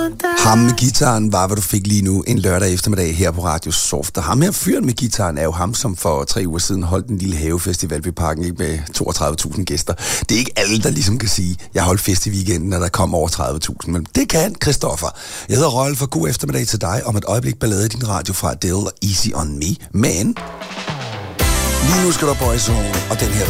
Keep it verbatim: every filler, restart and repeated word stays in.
Ham med gitaren var, hvad du fik lige nu en lørdag eftermiddag her på Radio Soft. Og ham her fyren med gitaren er jo ham, som for tre uger siden holdt en lille havefestival ved Parken med toogtredive tusind gæster. Det er ikke alle, der ligesom kan sige, jeg holdt fest i weekenden, når der kom over tredive tusind. Men det kan Christoffer. Jeg hedder Royal for god eftermiddag til dig om et øjeblik ballade i din radio fra Adele og Easy on Me. Men lige nu skal du Boyzone, og den her,